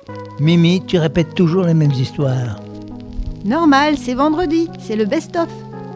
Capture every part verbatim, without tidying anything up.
Mimi, tu répètes toujours les mêmes histoires. Normal, c'est vendredi, c'est le best-of.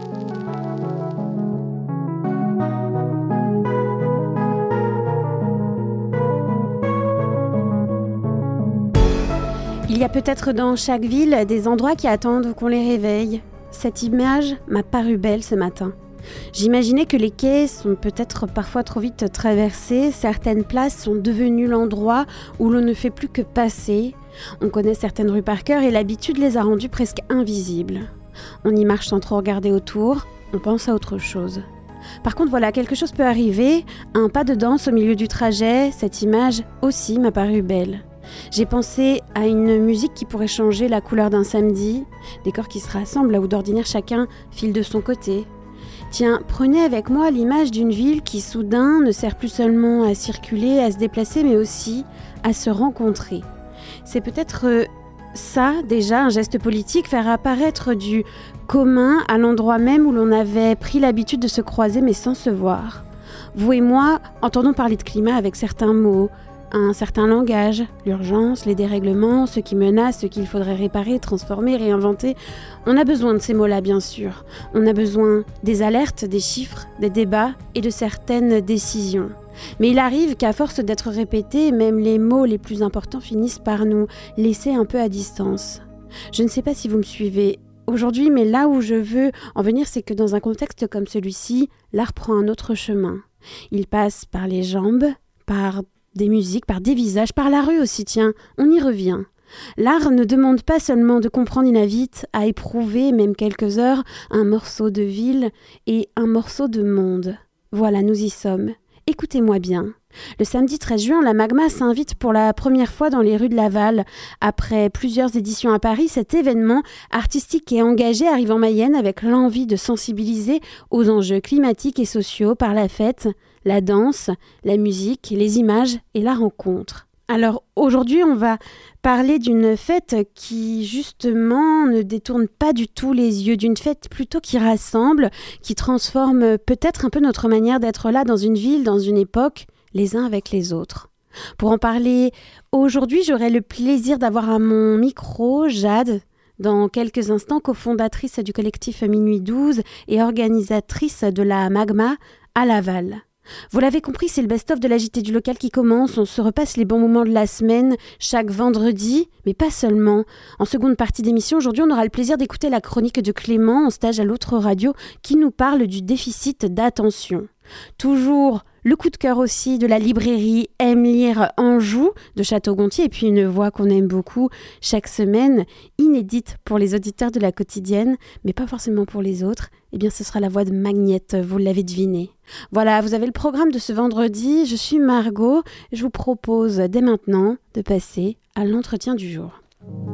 Il y a peut-être dans chaque ville des endroits qui attendent qu'on les réveille. Cette image m'a paru belle ce matin. J'imaginais que les quais sont peut-être parfois trop vite traversés, certaines places sont devenues l'endroit où l'on ne fait plus que passer. On connaît certaines rues par cœur et l'habitude les a rendues presque invisibles. On y marche sans trop regarder autour, on pense à autre chose. Par contre, voilà, quelque chose peut arriver, un pas de danse au milieu du trajet, cette image aussi m'a paru belle. J'ai pensé à une musique qui pourrait changer la couleur d'un samedi, des corps qui se rassemblent là où d'ordinaire chacun file de son côté. Tiens, prenez avec moi l'image d'une ville qui soudain ne sert plus seulement à circuler, à se déplacer, mais aussi à se rencontrer. C'est peut-être euh, ça déjà, un geste politique, faire apparaître du commun à l'endroit même où l'on avait pris l'habitude de se croiser mais sans se voir. Vous et moi entendons parler de climat avec certains mots, un certain langage, l'urgence, les dérèglements, ce qui menace, ce qu'il faudrait réparer, transformer, réinventer. On a besoin de ces mots-là, bien sûr. On a besoin des alertes, des chiffres, des débats et de certaines décisions. Mais il arrive qu'à force d'être répétés, même les mots les plus importants finissent par nous laisser un peu à distance. Je ne sais pas si vous me suivez aujourd'hui, mais là où je veux en venir, c'est que dans un contexte comme celui-ci, l'art prend un autre chemin. Il passe par les jambes, par des musiques, par des visages, par la rue aussi, tiens, on y revient. L'art ne demande pas seulement de comprendre, il invite à éprouver, même quelques heures, un morceau de ville et un morceau de monde. Voilà, nous y sommes. Écoutez-moi bien. Le samedi treize juin, la Magma s'invite pour la première fois dans les rues de Laval. Après plusieurs éditions à Paris, cet événement artistique et engagé arrive en Mayenne avec l'envie de sensibiliser aux enjeux climatiques et sociaux par la fête, la danse, la musique, les images et la rencontre. Alors aujourd'hui, on va parler d'une fête qui justement ne détourne pas du tout les yeux, d'une fête plutôt qui rassemble, qui transforme peut-être un peu notre manière d'être là dans une ville, dans une époque, les uns avec les autres. Pour en parler aujourd'hui, j'aurai le plaisir d'avoir à mon micro Jade, dans quelques instants cofondatrice du collectif Minuit douze et organisatrice de la Magma à Laval. Vous l'avez compris, c'est le best-of de l'A J T du local qui commence. On se repasse les bons moments de la semaine chaque vendredi, mais pas seulement. En seconde partie d'émission, aujourd'hui, on aura le plaisir d'écouter la chronique de Clément en stage à l'autre radio qui nous parle du déficit d'attention. Toujours le coup de cœur aussi de la librairie Aime lire Anjou de Château-Gontier et puis une voix qu'on aime beaucoup chaque semaine, inédite pour les auditeurs de la quotidienne, mais pas forcément pour les autres. Eh bien, ce sera la voix de Magnette, vous l'avez deviné. Voilà, vous avez le programme de ce vendredi. Je suis Margot. Je vous propose dès maintenant de passer à l'entretien du jour.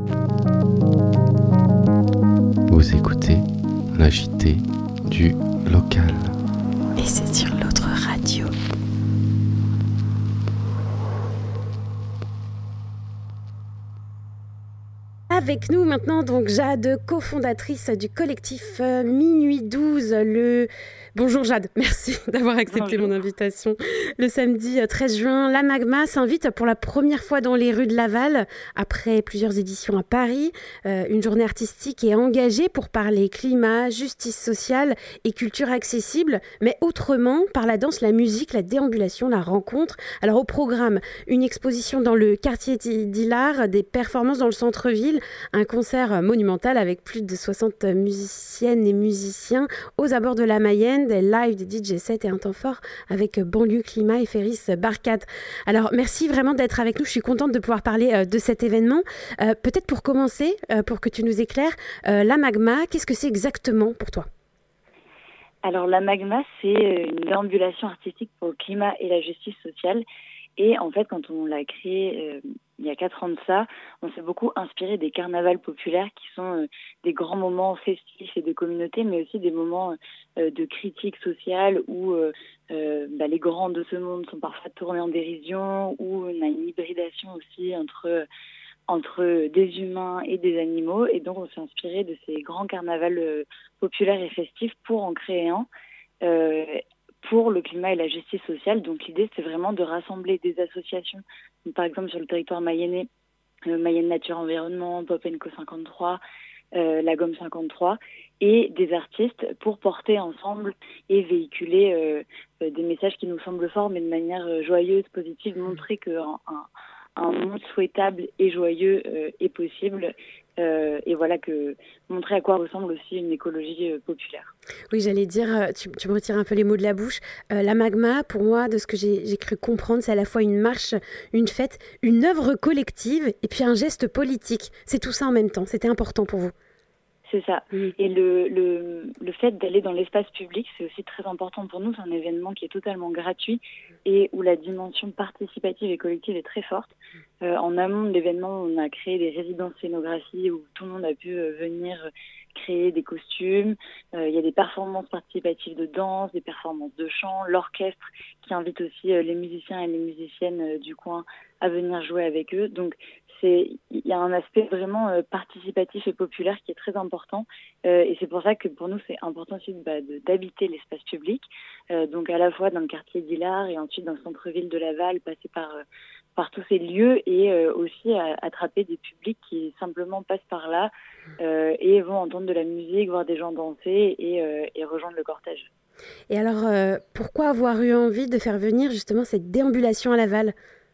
Vous écoutez l'A J T du local. Et c'est sur l'autre radio. Avec nous maintenant, donc Jade, cofondatrice du collectif euh, Minuit douze. Le... Bonjour Jade, merci d'avoir accepté Bonjour. Mon invitation. Le samedi treize juin, la Magma s'invite pour la première fois dans les rues de Laval, après plusieurs éditions à Paris. Euh, une journée artistique et engagée pour parler climat, justice sociale et culture accessible, mais autrement, par la danse, la musique, la déambulation, la rencontre. Alors au programme, une exposition dans le quartier d'Hilard, des performances dans le centre-ville, un concert monumental avec plus de soixante musiciennes et musiciens aux abords de la Mayenne, des lives, des D J sets et un temps fort avec Banlieue Climat et Ferris Barcade. Alors merci vraiment d'être avec nous, je suis contente de pouvoir parler euh, de cet événement. Euh, peut-être pour commencer, euh, pour que tu nous éclaires, euh, la Magma, qu'est-ce que c'est exactement pour toi ? Alors la Magma, c'est une déambulation artistique pour le climat et la justice sociale. Et en fait, quand on l'a créé euh, il y a quatre ans de ça, on s'est beaucoup inspiré des carnavals populaires qui sont euh, des grands moments festifs et de communauté, mais aussi des moments euh, de critique sociale où euh, euh, bah, les grands de ce monde sont parfois tournés en dérision, où on a une hybridation aussi entre, entre des humains et des animaux. Et donc, on s'est inspiré de ces grands carnavals euh, populaires et festifs pour en créer un. Euh, pour le climat et la justice sociale. Donc l'idée, c'est vraiment de rassembler des associations, par exemple sur le territoire mayennais, euh, Mayenne Nature Environnement, Pop Co cinquante-trois, euh, La Gomme cinquante-trois, et des artistes pour porter ensemble et véhiculer euh, euh, des messages qui nous semblent forts, mais de manière euh, joyeuse, positive, montrer qu'un un, un monde souhaitable et joyeux euh, est possible. Euh, et voilà, que montrer à quoi ressemble aussi une écologie euh, populaire. Oui, j'allais dire, euh, tu, tu me retires un peu les mots de la bouche. Euh, la Magma, pour moi, de ce que j'ai, j'ai cru comprendre, c'est à la fois une marche, une fête, une œuvre collective et puis un geste politique. C'est tout ça en même temps. C'était important pour vous. C'est ça. Mmh. Et le, le, le fait d'aller dans l'espace public, c'est aussi très important pour nous. C'est un événement qui est totalement gratuit et où la dimension participative et collective est très forte. Euh, en amont de l'événement, on a créé des résidences scénographie où tout le monde a pu euh, venir créer des costumes. Euh, il y a des performances participatives de danse, des performances de chant, l'orchestre qui invite aussi euh, les musiciens et les musiciennes euh, du coin à venir jouer avec eux. Donc, c'est, il y a un aspect vraiment euh, participatif et populaire qui est très important. Euh, et c'est pour ça que pour nous, c'est important aussi bah, de, d'habiter l'espace public. Euh, donc, à la fois dans le quartier d'Illard et ensuite dans le centre-ville de Laval, passer par... Euh, par tous ces lieux et euh, aussi à, attraper des publics qui simplement passent par là euh, et vont entendre de la musique, voir des gens danser et, euh, et rejoindre le cortège. Et alors, euh, pourquoi avoir eu envie de faire venir justement cette déambulation à Laval ?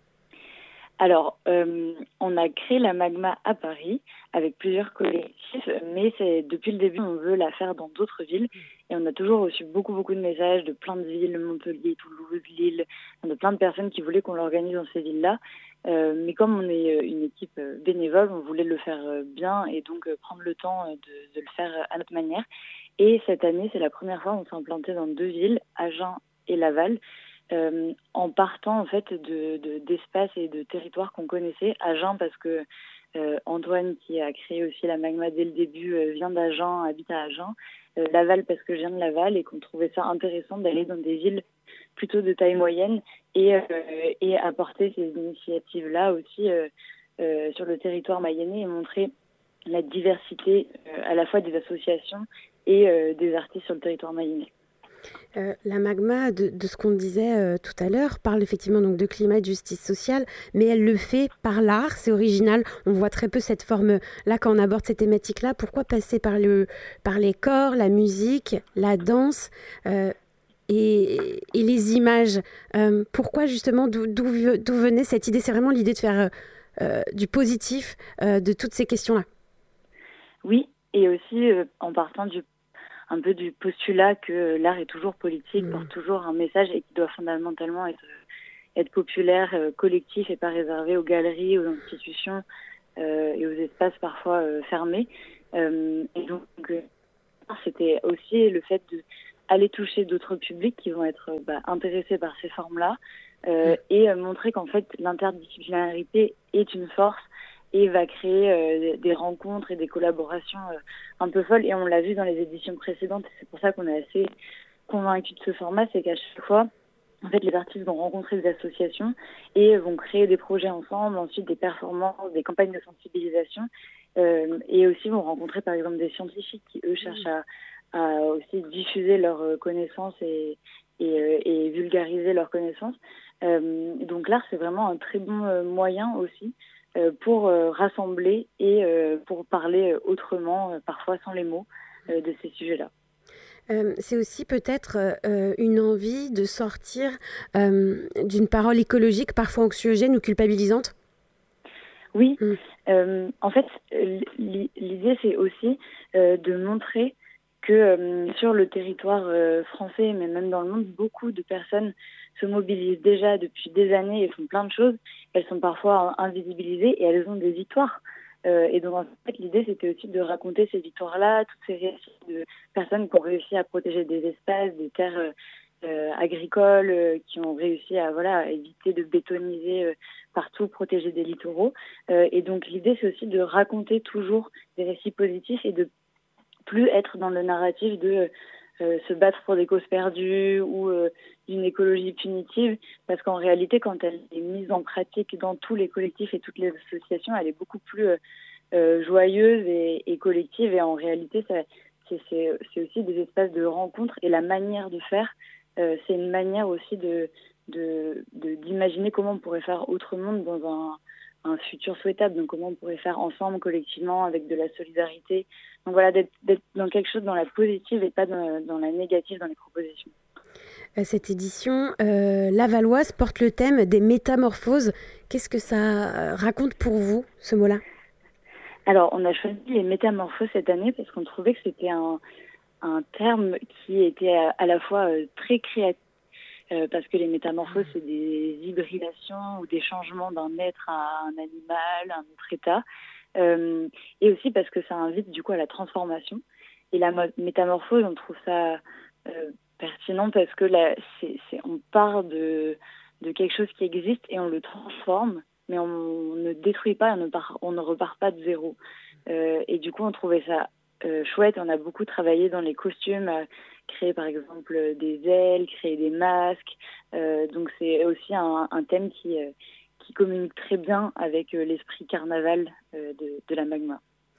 Alors, euh, on a créé la Magma à Paris avec plusieurs collectifs, mais c'est, depuis le début, on veut la faire dans d'autres villes. Et on a toujours reçu beaucoup, beaucoup de messages de plein de villes, Montpellier, Toulouse, Lille, de plein de personnes qui voulaient qu'on l'organise dans ces villes-là. Euh, mais comme on est une équipe bénévole, on voulait le faire bien et donc prendre le temps de, de le faire à notre manière. Et cette année, c'est la première fois qu'on s'est implanté dans deux villes, Agen et Laval. Euh, en partant en fait de, de, d'espaces et de territoires qu'on connaissait. Agen parce que euh, Antoine, qui a créé aussi la Magma dès le début, euh, vient d'Agen, habite à Agen. Euh, Laval parce que je viens de Laval et qu'on trouvait ça intéressant d'aller dans des villes plutôt de taille moyenne et, euh, et apporter ces initiatives-là aussi euh, euh, sur le territoire mayennais et montrer la diversité euh, à la fois des associations et euh, des artistes sur le territoire mayennais. Euh, la Magma, de, de ce qu'on disait euh, tout à l'heure, parle effectivement donc de climat et de justice sociale, mais elle le fait par l'art, c'est original. On voit très peu cette forme-là quand on aborde ces thématiques-là. Pourquoi passer par, le, par les corps, la musique, la danse euh, et, et les images euh, Pourquoi justement, d'où, d'où, d'où venait cette idée ? C'est vraiment l'idée de faire euh, du positif euh, de toutes ces questions-là. Oui, et aussi euh, en partant du un peu du postulat que l'art est toujours politique, mmh. porte toujours un message et qui doit fondamentalement être, être populaire, euh, collectif et pas réservé aux galeries, aux institutions euh, et aux espaces parfois euh, fermés. Euh, et donc, euh, c'était aussi le fait d'aller toucher d'autres publics qui vont être bah, intéressés par ces formes-là euh, mmh. et euh, montrer qu'en fait l'interdisciplinarité est une force et va créer euh, des rencontres et des collaborations euh, un peu folles. Et on l'a vu dans les éditions précédentes, et c'est pour ça qu'on est assez convaincus de ce format, c'est qu'à chaque fois, en fait, les artistes vont rencontrer des associations et vont créer des projets ensemble, ensuite des performances, des campagnes de sensibilisation, euh, et aussi vont rencontrer par exemple des scientifiques qui, eux, cherchent à, à aussi diffuser leurs connaissances et, et, euh, et vulgariser leurs connaissances. Euh, donc l'art, c'est vraiment un très bon euh, moyen aussi pour euh, rassembler et euh, pour parler autrement, euh, parfois sans les mots, euh, de ces sujets-là. Euh, c'est aussi peut-être euh, une envie de sortir euh, d'une parole écologique parfois anxiogène ou culpabilisante ? Oui, mmh. euh, en fait, l'idée c'est aussi euh, de montrer que euh, sur le territoire euh, français, mais même dans le monde, beaucoup de personnes se mobilisent déjà depuis des années et font plein de choses. Elles sont parfois invisibilisées et elles ont des victoires. Euh, et donc, en fait, l'idée, c'était aussi de raconter ces victoires-là, toutes ces réussites de personnes qui ont réussi à protéger des espaces, des terres euh, agricoles, euh, qui ont réussi à, voilà, à éviter de bétoniser euh, partout, protéger des littoraux. Euh, et donc, l'idée, c'est aussi de raconter toujours des récits positifs et de plus être dans le narratif de euh, se battre pour des causes perdues ou euh, d'une écologie punitive, parce qu'en réalité, quand elle est mise en pratique dans tous les collectifs et toutes les associations, elle est beaucoup plus euh, euh, joyeuse et, et collective, et en réalité, ça, c'est, c'est, c'est aussi des espaces de rencontre, et la manière de faire, euh, c'est une manière aussi de, de, de, d'imaginer comment on pourrait faire autrement dans un un futur souhaitable. Donc comment on pourrait faire ensemble, collectivement, avec de la solidarité. Donc voilà, d'être, d'être dans quelque chose dans la positive et pas dans, dans la négative dans les propositions. Cette édition euh, lavalloise porte le thème des métamorphoses. Qu'est-ce que ça raconte pour vous, ce mot-là ? Alors, on a choisi les métamorphoses cette année parce qu'on trouvait que c'était un, un terme qui était à, à la fois euh, très créatif, euh, parce que les métamorphoses, c'est des hybridations ou des changements d'un être à un animal, un autre état, euh, et aussi parce que ça invite du coup à la transformation. Et la mo- métamorphose, on trouve ça euh, pertinent parce que là, c'est, c'est, on part de, de quelque chose qui existe et on le transforme, mais on ne détruit pas, on ne, part, on ne repart pas de zéro. Euh, et du coup, on trouvait ça euh, chouette. On a beaucoup travaillé dans les costumes, à créer par exemple des ailes, créer des masques. Euh, donc c'est aussi un, un thème qui, euh, qui communique très bien avec euh, l'esprit carnaval euh, de, de la Magma.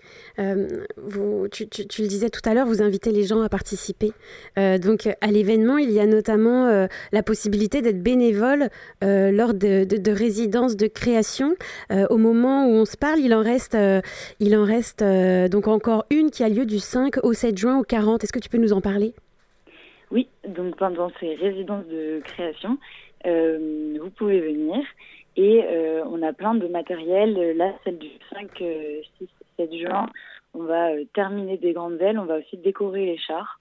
Euh, vous, tu, tu, tu le disais tout à l'heure, vous invitez les gens à participer. Euh, donc à l'événement, il y a notamment euh, la possibilité d'être bénévole euh, lors de, de, de résidences de création. Euh, au moment où on se parle, il en reste, euh, il en reste euh, donc encore une qui a lieu du cinq au sept juin au quarante. Est-ce que tu peux nous en parler ? Oui, donc pendant ces résidences de création, euh, vous pouvez venir et euh, on a plein de matériel. Là, celle du cinq, six, sept juin, on va euh, terminer des grandes ailes, on va aussi décorer les chars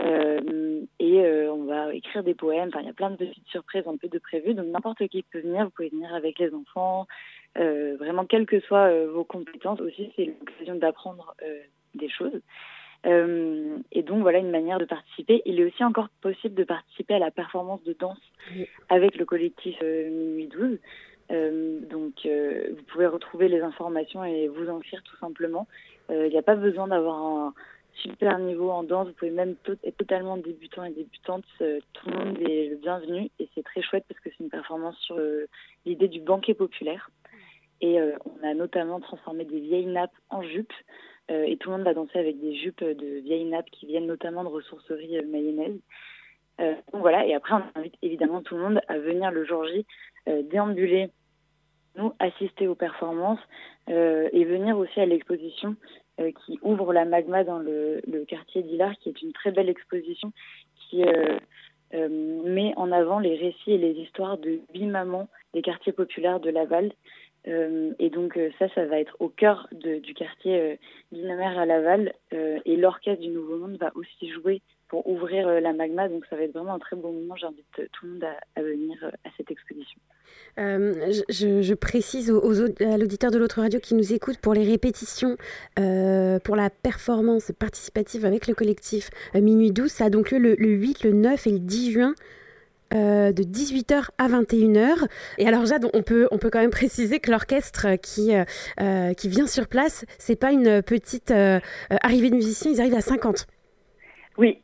euh, et euh, on va écrire des poèmes. Enfin, il y a plein de petites surprises un peu de prévues, donc n'importe qui peut venir. Vous pouvez venir avec les enfants, euh, vraiment quelles que soient euh, vos compétences aussi, c'est l'occasion d'apprendre euh, des choses. Euh, et donc voilà une manière de participer. Il est aussi encore possible de participer à la performance de danse oui. avec le collectif euh, Minuit douze. Euh, donc euh, vous pouvez retrouver les informations et vous inscrire tout simplement. Il euh, n'y a pas besoin d'avoir un super niveau en danse. Vous pouvez même to- être totalement débutant et débutante. Euh, tout le monde est le bienvenu et c'est très chouette parce que c'est une performance sur euh, l'idée du banquet populaire. Et euh, on a notamment transformé des vieilles nappes en jupes. Euh, et tout le monde va danser avec des jupes de vieilles nappes qui viennent notamment de ressourceries euh, mayonnaises. Euh, donc voilà, et après on invite évidemment tout le monde à venir le jour J, euh, déambuler, nous assister aux performances euh, et venir aussi à l'exposition euh, qui ouvre la Magma dans le, le quartier d'Illard, qui est une très belle exposition qui euh, euh, met en avant les récits et les histoires de huit mamans des quartiers populaires de Laval. Euh, et donc euh, ça, ça va être au cœur de, du quartier euh, Guinemer à Laval euh, et l'orchestre du Nouveau Monde va aussi jouer pour ouvrir euh, la Magma, donc ça va être vraiment un très bon moment. J'invite euh, tout le monde à, à venir euh, à cette exposition. Euh, je, je précise aux, aux, à l'auditeur de l'autre radio qui nous écoute, pour les répétitions, euh, pour la performance participative avec le collectif euh, Minuit douze, ça a donc lieu le, le huit, le neuf et le dix juin. Euh, de dix-huit heures à vingt et une heures. Et alors Jade, on peut, on peut quand même préciser que l'orchestre qui, euh, qui vient sur place, c'est pas une petite euh, arrivée de musiciens, ils arrivent à cinquante. Oui,